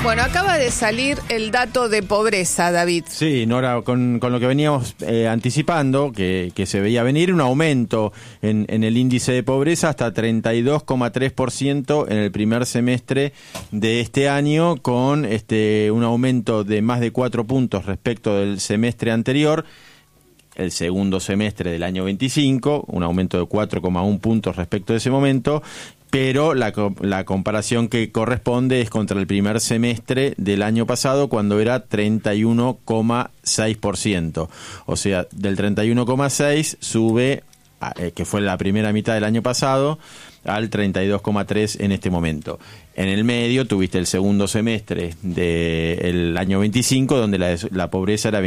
Bueno, acaba de salir el dato de pobreza, David. Sí, Nora, con lo que veníamos anticipando, que se veía venir, un aumento en el índice de pobreza hasta 32,3% en el primer semestre de este año, con un aumento de más de 4 puntos respecto del semestre anterior. El segundo semestre del año 25, un aumento de 4,1 puntos respecto de ese momento, pero la comparación que corresponde es contra el primer semestre del año pasado, cuando era 31,6%. O sea, del 31,6 sube, que fue la primera mitad del año pasado, al 32,3 en este momento. En el medio tuviste el segundo semestre del año 25, donde la pobreza era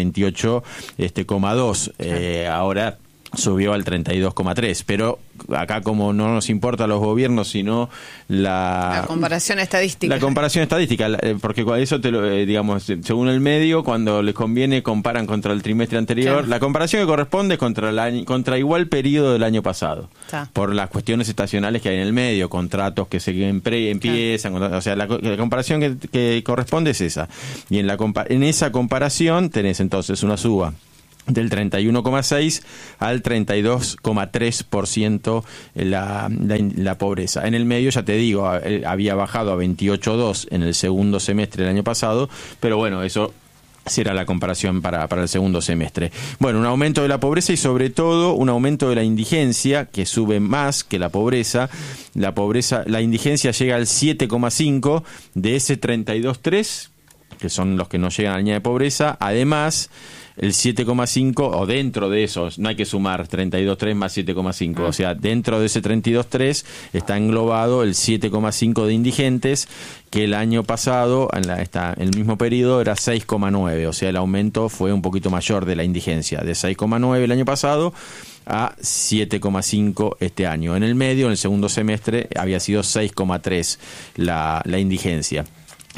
28,2. Ahora subió al 32,3, pero acá, como no nos importa a los gobiernos, sino la comparación estadística. La comparación estadística, porque eso digamos, según el medio, cuando les conviene comparan contra el trimestre anterior. Claro. La comparación que corresponde es contra igual periodo del año pasado, por las cuestiones estacionales que hay en el medio, contratos que se empiezan, claro. O sea, la comparación que corresponde es esa. Y en esa comparación tenés entonces una suba del 31,6 al 32,3% la pobreza. En el medio, ya te digo, había bajado a 28,2 en el segundo semestre del año pasado, pero bueno, eso será la comparación para el segundo semestre. Bueno, un aumento de la pobreza y sobre todo un aumento de la indigencia, que sube más que la pobreza. La indigencia llega al 7,5 de ese 32,3, que son los que no llegan a la línea de pobreza. Además, el 7,5, o dentro de esos, no hay que sumar 32,3 más 7,5, o sea, dentro de ese 32,3 está englobado el 7,5 de indigentes, que el año pasado, en el mismo periodo, era 6,9, o sea, el aumento fue un poquito mayor de la indigencia, de 6,9 el año pasado a 7,5 este año. En el medio, en el segundo semestre, había sido 6,3 la indigencia.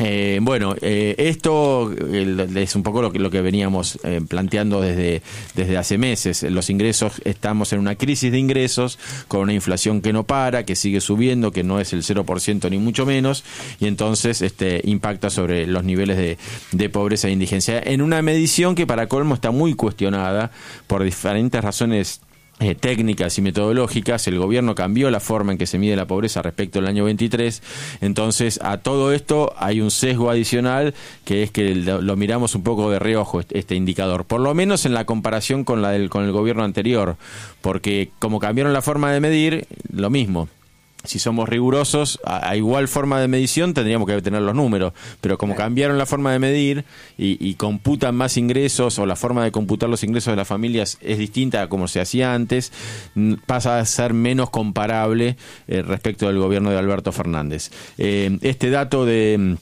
Esto es un poco lo que veníamos planteando desde hace meses. Los ingresos, estamos en una crisis de ingresos, con una inflación que no para, que sigue subiendo, que no es el 0% ni mucho menos, y entonces impacta sobre los niveles de pobreza e indigencia, en una medición que, para colmo, está muy cuestionada por diferentes razones técnicas y metodológicas. El gobierno cambió la forma en que se mide la pobreza respecto al año 23, entonces a todo esto hay un sesgo adicional, que es que lo miramos un poco de reojo este indicador, por lo menos en la comparación con el gobierno anterior, porque como cambiaron la forma de medir, lo mismo. Si somos rigurosos, a igual forma de medición tendríamos que tener los números, pero como cambiaron la forma de medir y computan más ingresos, o la forma de computar los ingresos de las familias es distinta a como se hacía antes, pasa a ser menos comparable respecto del gobierno de Alberto Fernández. Este dato del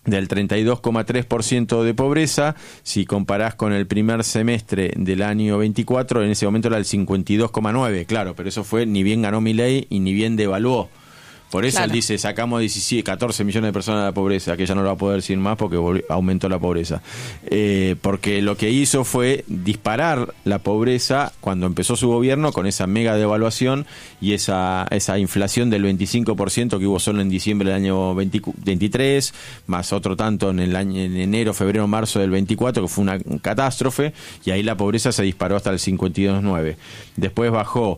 32,3% de pobreza, si comparás con el primer semestre del año 24, en ese momento era el 52,9, claro, pero eso fue, ni bien ganó Milei y ni bien devaluó. Por eso él dice, sacamos 14 millones de personas de la pobreza, que ya no lo va a poder decir más porque aumentó la pobreza. Porque lo que hizo fue disparar la pobreza cuando empezó su gobierno, con esa mega devaluación y esa inflación del 25% que hubo solo en diciembre del año 23, más otro tanto en enero, febrero, marzo del 24, que fue una catástrofe, y ahí la pobreza se disparó hasta el 52,9. Después bajó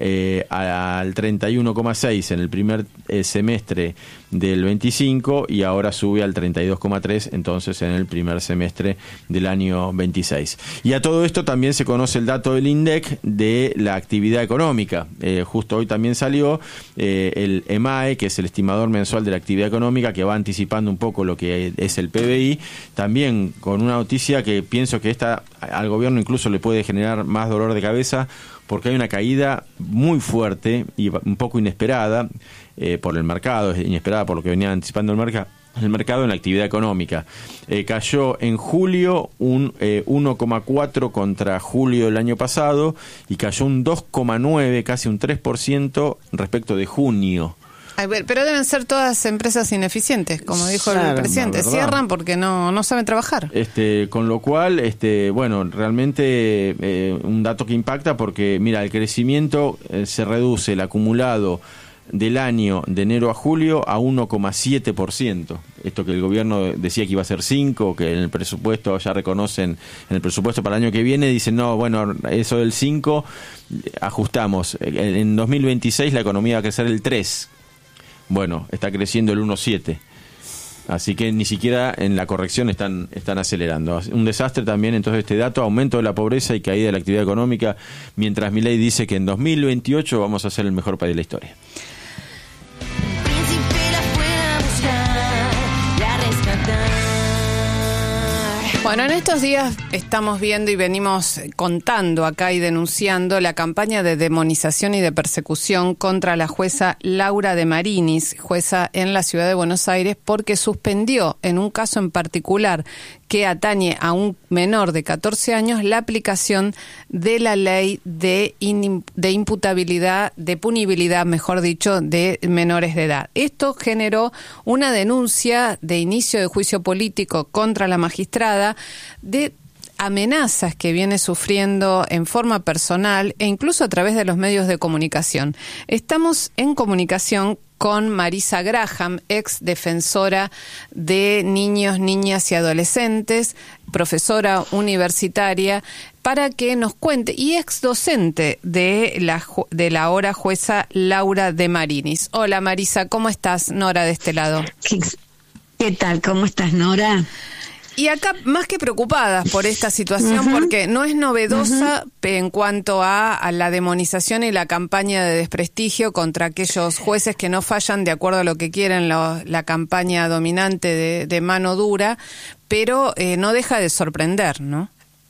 al 31,6 en el primer semestre del 25, y ahora sube al 32,3 entonces en el primer semestre del año 26. Y a todo esto también se conoce el dato del INDEC de la actividad económica. Justo hoy también salió el EMAE, que es el estimador mensual de la actividad económica, que va anticipando un poco lo que es el PBI, también con una noticia que pienso que al gobierno incluso le puede generar más dolor de cabeza, porque hay una caída muy fuerte y un poco inesperada por el mercado, inesperada por lo que venía anticipando el mercado en la actividad económica. Cayó en julio un 1,4 contra julio del año pasado, y cayó un 2,9, casi un 3% respecto de junio. A ver, pero deben ser todas empresas ineficientes, como dijo el presidente. Cierran porque no saben trabajar. Con lo cual, bueno, realmente un dato que impacta, porque mira, el crecimiento se reduce, el acumulado del año de enero a julio a 1,7%. Esto que el gobierno decía que iba a ser 5%, que en el presupuesto ya reconocen, en el presupuesto para el año que viene dicen, no, bueno, eso del 5% ajustamos. En 2026 la economía va a crecer el 3%. Bueno, está creciendo el 1,7%. Así que ni siquiera en la corrección están acelerando. Un desastre también entonces este dato, aumento de la pobreza y caída de la actividad económica, mientras Milei dice que en 2028 vamos a ser el mejor país de la historia. Bueno, en estos días estamos viendo y venimos contando acá y denunciando la campaña de demonización y de persecución contra la jueza Laura de Marinis, jueza en la ciudad de Buenos Aires, porque suspendió en un caso en particular que atañe a un menor de 14 años la aplicación de la ley de imputabilidad, de punibilidad, mejor dicho, de menores de edad. Esto generó una denuncia de inicio de juicio político contra la magistrada de amenazas que viene sufriendo en forma personal e incluso a través de los medios de comunicación. Estamos en comunicación con Marisa Graham, ex defensora de niños, niñas y adolescentes, profesora universitaria, para que nos cuente, y ex docente de la ahora jueza Laura de Marinis. Hola Marisa, ¿cómo estás? Nora de este lado. ¿Qué tal? ¿Cómo estás, Nora? Y acá más que preocupadas por esta situación, porque no es novedosa en cuanto a la demonización y la campaña de desprestigio contra aquellos jueces que no fallan de acuerdo a lo que quieren la campaña dominante de mano dura, pero no deja de sorprender, ¿no?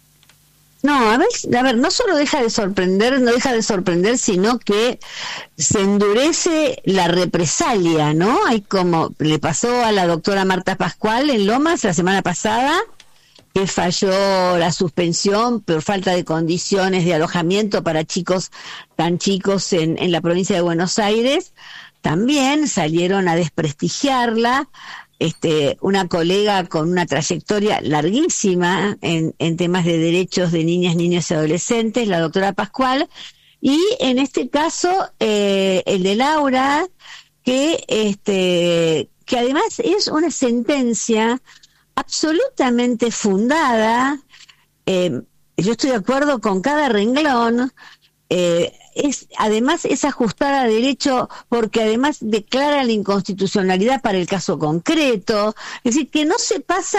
No, a ver, no solo deja de sorprender, sino que se endurece la represalia, ¿no? Hay como le pasó a la doctora Marta Pascual en Lomas la semana pasada, que falló la suspensión por falta de condiciones de alojamiento para chicos tan chicos en la provincia de Buenos Aires. También salieron a desprestigiarla. Una colega con una trayectoria larguísima en temas de derechos de niñas, niños y adolescentes, la doctora Pascual, y en este caso el de Laura, que además es una sentencia absolutamente fundada. Yo estoy de acuerdo con cada renglón. Además es ajustada a derecho porque además declara la inconstitucionalidad para el caso concreto, es decir, que no se pasa,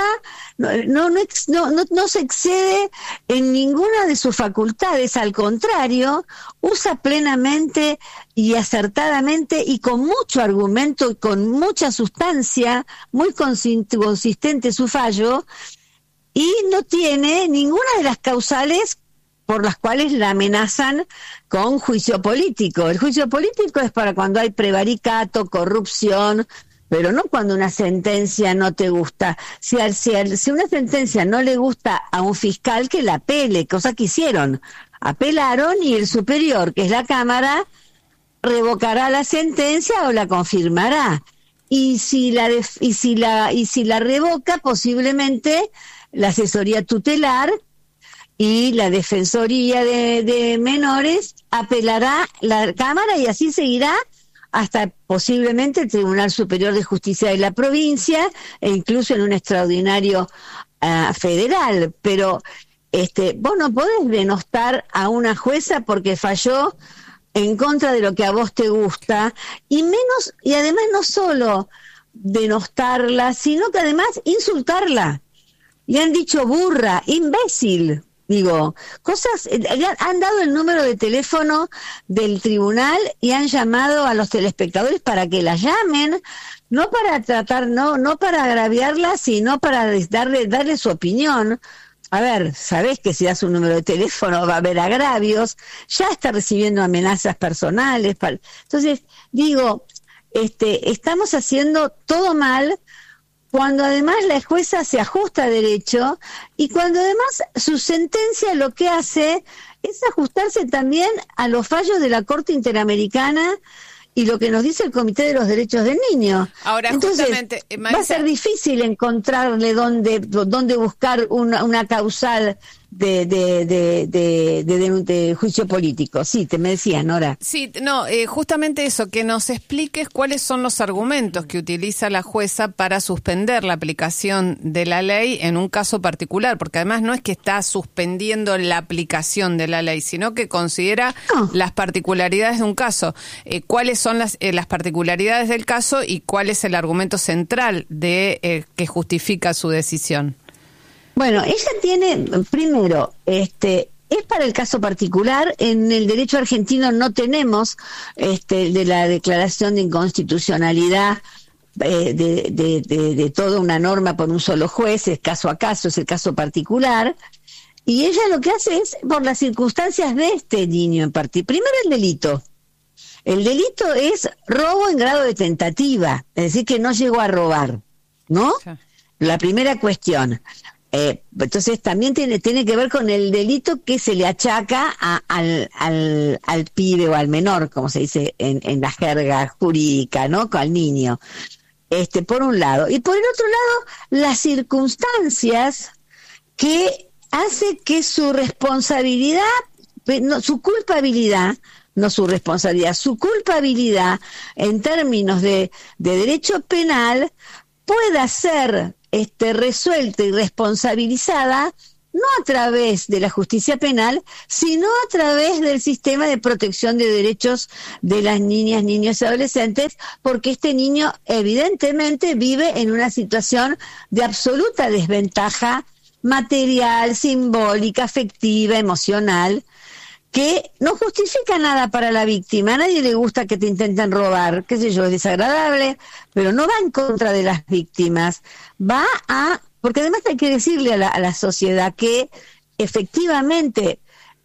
no se excede en ninguna de sus facultades, al contrario, usa plenamente y acertadamente y con mucho argumento y con mucha sustancia, muy consistente su fallo, y no tiene ninguna de las causales por las cuales la amenazan con juicio político. El juicio político es para cuando hay prevaricato, corrupción, pero no cuando una sentencia no te gusta. Si una sentencia no le gusta a un fiscal, que la apele, cosa que hicieron. Apelaron y el superior, que es la Cámara, revocará la sentencia o la confirmará. Y si la revoca, posiblemente la asesoría tutelar y la Defensoría de Menores apelará la Cámara y así seguirá hasta posiblemente el Tribunal Superior de Justicia de la provincia e incluso en un extraordinario federal. Pero vos no podés denostar a una jueza porque falló en contra de lo que a vos te gusta, y además no solo denostarla, sino que además insultarla. Le han dicho burra, imbécil. Digo, han dado el número de teléfono del tribunal y han llamado a los telespectadores para que la llamen, no para tratar, no para agraviarla, sino para darle su opinión. A ver, sabés que si das un número de teléfono va a haber agravios, ya está recibiendo amenazas personales. Entonces, digo, estamos haciendo todo mal, cuando además la jueza se ajusta a derecho y cuando además su sentencia lo que hace es ajustarse también a los fallos de la Corte Interamericana y lo que nos dice el Comité de los Derechos del Niño. Ahora, entonces, justamente, Marisa, va a ser difícil encontrarle dónde buscar una causal de juicio político. Sí, me decías, Nora. Sí, no, justamente eso, que nos expliques cuáles son los argumentos que utiliza la jueza para suspender la aplicación de la ley en un caso particular, porque además no es que está suspendiendo la aplicación de la ley, sino que considera las particularidades de un caso. ¿Cuáles son las particularidades del caso y cuál es el argumento central de que justifica su decisión? Bueno, ella tiene, primero, es para el caso particular. En el derecho argentino no tenemos de la declaración de inconstitucionalidad de toda una norma por un solo juez, es caso a caso, es el caso particular. Y ella lo que hace es, por las circunstancias de este niño en particular, primero el delito. El delito es robo en grado de tentativa, es decir, que no llegó a robar, ¿no? Sí. La primera cuestión. Entonces también tiene que ver con el delito que se le achaca al pibe o al menor, como se dice en la jerga jurídica, ¿no? Al niño. Por un lado. Y por el otro lado, las circunstancias que hace que su responsabilidad, no, su culpabilidad, no su responsabilidad, su culpabilidad en términos de derecho penal pueda ser resuelta y responsabilizada no a través de la justicia penal, sino a través del sistema de protección de derechos de las niñas, niños y adolescentes, porque este niño evidentemente vive en una situación de absoluta desventaja material, simbólica, afectiva, emocional, que no justifica nada para la víctima. A nadie le gusta que te intenten robar, qué sé yo, es desagradable, pero no va en contra de las víctimas, porque además hay que decirle a la sociedad que efectivamente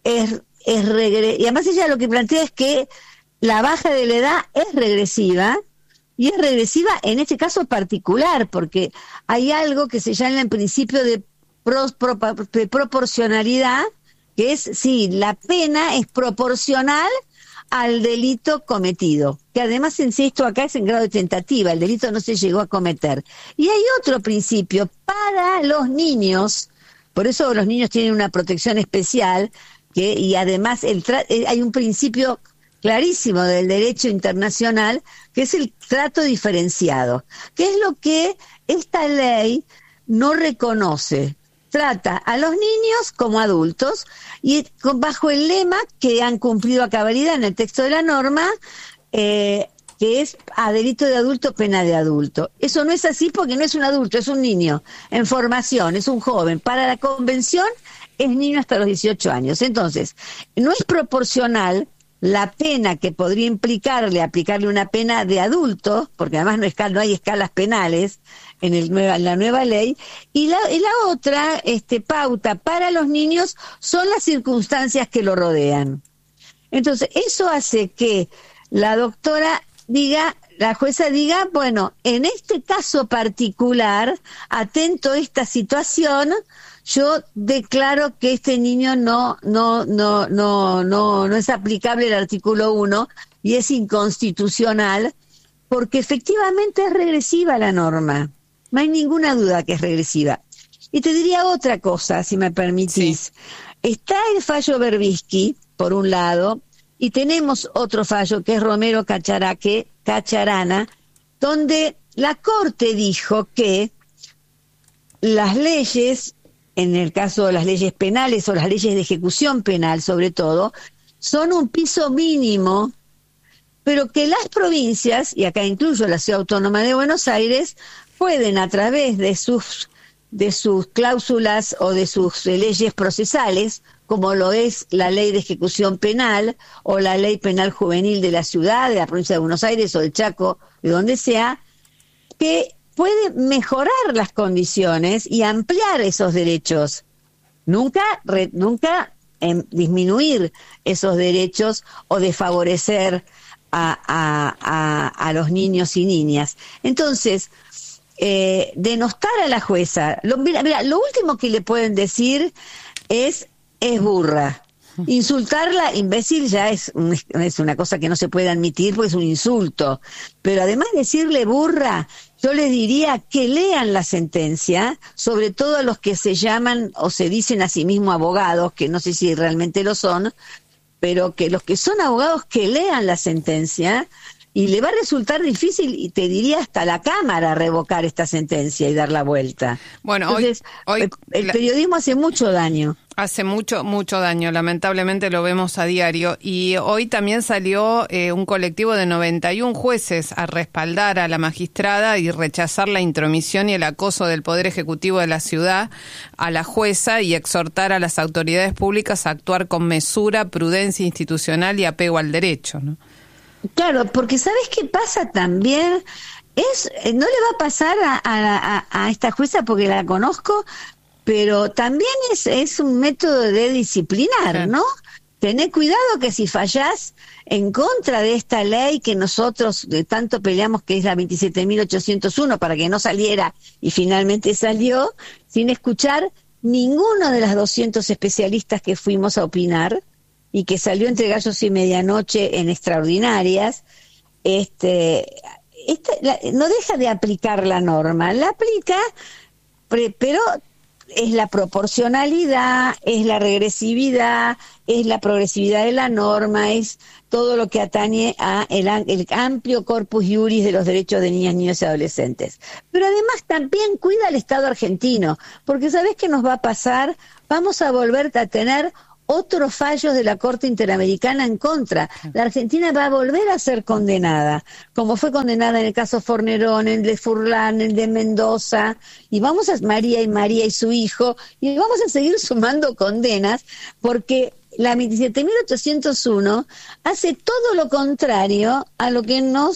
y además ella lo que plantea es que la baja de la edad es regresiva, y es regresiva en este caso particular, porque hay algo que se llama el principio de proporcionalidad, que es, sí, la pena es proporcional al delito cometido, que además, insisto, acá es en grado de tentativa, el delito no se llegó a cometer. Y hay otro principio para los niños, por eso los niños tienen una protección especial, y además hay un principio clarísimo del derecho internacional, que es el trato diferenciado, que es lo que esta ley no reconoce. Trata a los niños como adultos y bajo el lema que han cumplido a cabalidad en el texto de la norma, que es a delito de adulto, pena de adulto. Eso no es así porque no es un adulto, es un niño en formación, es un joven. Para la convención es niño hasta los 18 años. Entonces, no es proporcional la pena que podría aplicarle una pena de adulto, porque además no hay escalas penales en la nueva ley, y la otra pauta para los niños son las circunstancias que lo rodean. Entonces, eso hace que la jueza diga, bueno, en este caso particular, atento a esta situación, yo declaro que este niño no es aplicable el artículo 1 y es inconstitucional, porque efectivamente es regresiva la norma. No hay ninguna duda que es regresiva. Y te diría otra cosa, si me permitís. Sí. Está el fallo Berbisky, por un lado, y tenemos otro fallo que es Romero Cacharana, donde la Corte dijo que las leyes, en el caso de las leyes penales o las leyes de ejecución penal sobre todo, son un piso mínimo, pero que las provincias, y acá incluyo la Ciudad Autónoma de Buenos Aires, pueden a través de sus cláusulas o de sus leyes procesales, como lo es la ley de ejecución penal o la ley penal juvenil de la ciudad, de la provincia de Buenos Aires o del Chaco, de donde sea, que puede mejorar las condiciones y ampliar esos derechos. Nunca disminuir esos derechos o desfavorecer a los niños y niñas. Entonces, denostar a la jueza, mira, lo último que le pueden decir es burra. Insultarla, imbécil, ya es una cosa que no se puede admitir porque es un insulto. Pero además decirle burra, yo les diría que lean la sentencia, sobre todo a los que se llaman o se dicen a sí mismos abogados, que no sé si realmente lo son, pero que los que son abogados que lean la sentencia, y le va a resultar difícil, y te diría hasta la Cámara, revocar esta sentencia y dar la vuelta. Bueno, entonces, hoy el periodismo hace mucho daño. Hace mucho daño, lamentablemente lo vemos a diario. Y hoy también salió un colectivo de 91 jueces a respaldar a la magistrada y rechazar la intromisión y el acoso del Poder Ejecutivo de la ciudad a la jueza y exhortar a las autoridades públicas a actuar con mesura, prudencia institucional y apego al derecho, ¿no? Claro, porque ¿sabes qué pasa también? No le va a pasar a esta jueza porque la conozco, pero también es un método de disciplinar, ¿no? Tené cuidado que si fallás en contra de esta ley que nosotros tanto peleamos, que es la 27.801, para que no saliera y finalmente salió, sin escuchar ninguno de los 200 especialistas que fuimos a opinar, y que salió entre gallos y medianoche en extraordinarias, no deja de aplicar la norma, la aplica, pero es la proporcionalidad, es la regresividad, es la progresividad de la norma, es todo lo que atañe a el amplio corpus iuris de los derechos de niñas, niños y adolescentes. Pero además también cuida al Estado argentino, porque ¿sabés qué nos va a pasar? Vamos a volver a tener otros fallos de la Corte Interamericana en contra. La Argentina va a volver a ser condenada, como fue condenada en el caso Fornerón, en el de Furlan, en el de Mendoza, y vamos a María y su hijo, y vamos a seguir sumando condenas, porque la 27.801 hace todo lo contrario a lo que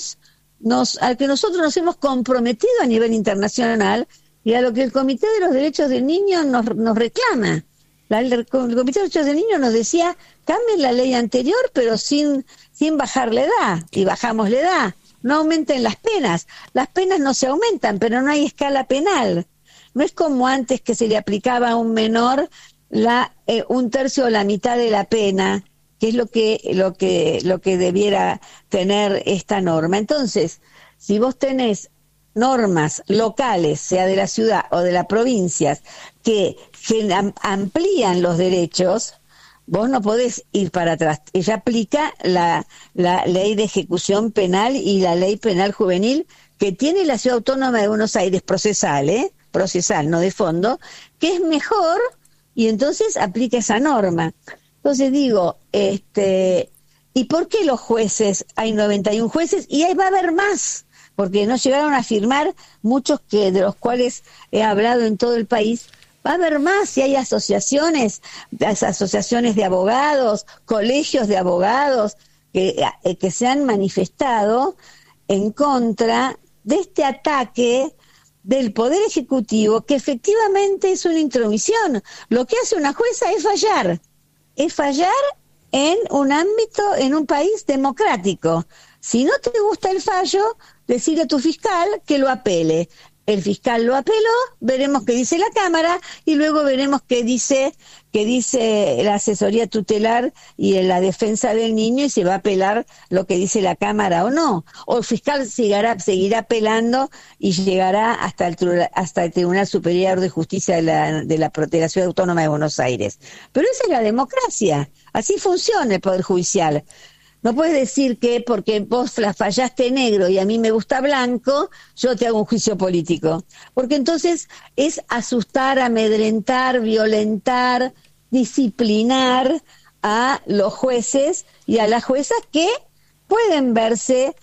al que nosotros nos hemos comprometido a nivel internacional y a lo que el Comité de los Derechos del Niño nos reclama. El Comité de Derechos del Niño nos decía, cambien la ley anterior, pero sin bajar la edad, y bajamos la edad. No aumenten las penas no se aumentan, pero no hay escala penal. No es como antes que se le aplicaba a un menor un tercio o la mitad de la pena, que es lo que debiera tener esta norma. Entonces, si vos tenés normas locales, sea de la ciudad o de las provincias, que amplían los derechos, vos no podés ir para atrás. Ella aplica la ley de ejecución penal y la ley penal juvenil que tiene la Ciudad Autónoma de Buenos Aires, procesal, no de fondo, que es mejor, y entonces aplica esa norma. Entonces digo, ¿y por qué los jueces? Hay 91 jueces y ahí va a haber más, porque no llegaron a firmar muchos de los cuales he hablado en todo el país. Va a haber más, si hay asociaciones de abogados, colegios de abogados que se han manifestado en contra de este ataque del Poder Ejecutivo, que efectivamente es una intromisión. Lo que hace una jueza es fallar en un ámbito, en un país democrático. Si no te gusta el fallo, decirle a tu fiscal que lo apele. El fiscal lo apeló, veremos qué dice la Cámara y luego veremos qué dice la asesoría tutelar y la defensa del niño, y si va a apelar lo que dice la Cámara o no. O el fiscal seguirá apelando y llegará hasta el Tribunal Superior de Justicia de la Ciudad Autónoma de Buenos Aires. Pero esa es la democracia, así funciona el Poder Judicial. No puedes decir que porque vos la fallaste negro y a mí me gusta blanco, yo te hago un juicio político. Porque entonces es asustar, amedrentar, violentar, disciplinar a los jueces y a las juezas que pueden verse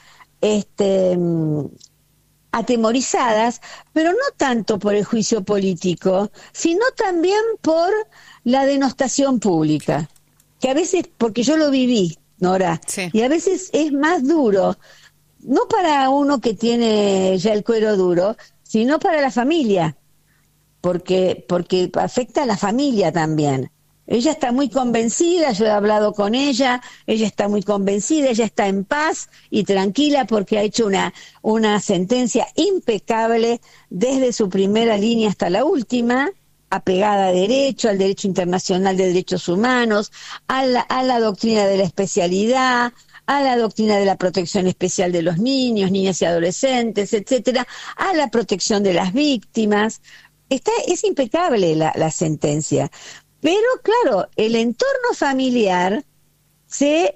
atemorizadas, pero no tanto por el juicio político, sino también por la denostación pública. Que a veces, porque yo lo viví, Nora, sí. Y a veces es más duro, no para uno que tiene ya el cuero duro, sino para la familia, porque afecta a la familia también. Ella está muy convencida, yo he hablado con ella está muy convencida, ella está en paz y tranquila porque ha hecho una sentencia impecable desde su primera línea hasta la última, apegada a derecho, al derecho internacional de derechos humanos, a la doctrina de la especialidad, a la doctrina de la protección especial de los niños, niñas y adolescentes, etcétera, a la protección de las víctimas. Es impecable la sentencia. Pero claro, el entorno familiar se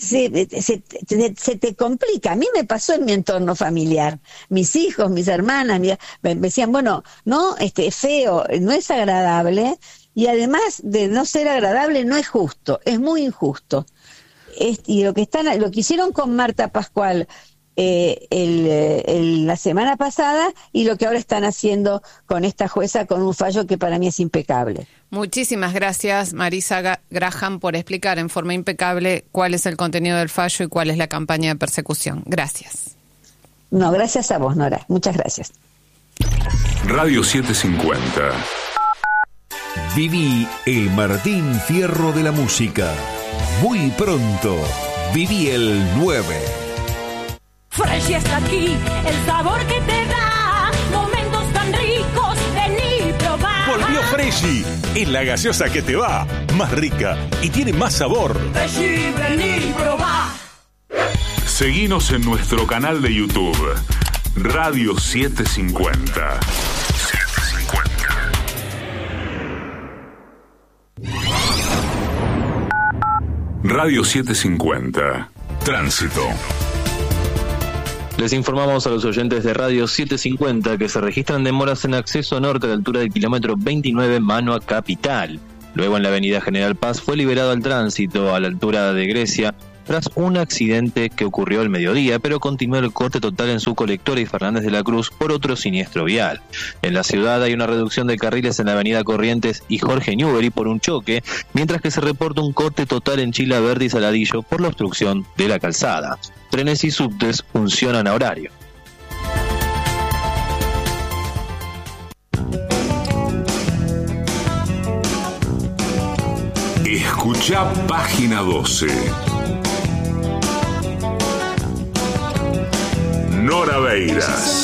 te complica. A mí me pasó en mi entorno familiar. Mis hijos, mis hermanas me decían, bueno, no, es feo, no es agradable, y además de no ser agradable, no es justo, es muy injusto. Y lo que hicieron con Marta Pascual la semana pasada, y lo que ahora están haciendo con esta jueza, con un fallo que para mí es impecable. Muchísimas gracias, Marisa Graham, por explicar en forma impecable cuál es el contenido del fallo y cuál es la campaña de persecución. Gracias. No, gracias a vos, Nora. Muchas gracias. Radio 750. Viví el Martín Fierro de la música. Muy pronto, viví el 9. Fresh está aquí, el sabor que te da momentos tan ricos, vení probar. Volvió Freshy, es la gaseosa que te va, más rica y tiene más sabor. Freshy, vení probar. Seguinos en nuestro canal de YouTube, Radio 750. Radio 750. Tránsito. Les informamos a los oyentes de Radio 750 que se registran demoras en acceso norte a la altura del kilómetro 29 mano a Capital. Luego en la avenida General Paz fue liberado al tránsito a la altura de Grecia tras un accidente que ocurrió al mediodía, pero continuó el corte total en su colectora y Fernández de la Cruz por otro siniestro vial. En la ciudad hay una reducción de carriles en la avenida Corrientes y Jorge Newbery por un choque, mientras que se reporta un corte total en Chila Verde y Saladillo por la obstrucción de la calzada. Trenes y subtes funcionan a horario. Escucha Página 12. Nora Beiras.